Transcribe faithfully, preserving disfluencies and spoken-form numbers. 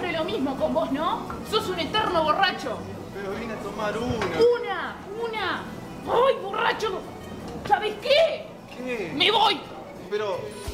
Siempre lo mismo con vos, ¿no? Sos un eterno borracho. Pero vine a tomar una. ¡Una! ¡Una! ¡Ay, borracho! ¿Sabes qué? ¿Qué? ¡Me voy! Pero...